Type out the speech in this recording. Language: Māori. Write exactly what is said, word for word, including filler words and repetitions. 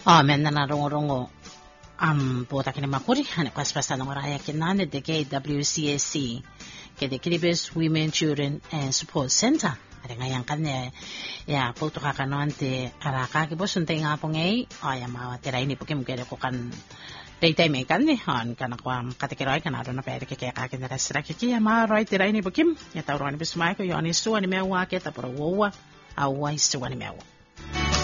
Ah, men na rongo rongo. Um, puta kini makuri hane kwa spasa ng raya kinane de K W C S C ke de Kiribes Women Children and Support Center ada ngayang kanya ya puto kakanonte araka ke bosun te nga pongay ay ma tira ini pokim kere ko kan daytay me kan ni han kana kwam katekiray kana ro na pere ke kaya kakin na sira ke ya ma right tira ini pokim ya tawro ni bismay ko yoni su ani mewa ke ta pro wowa awai su ani mewa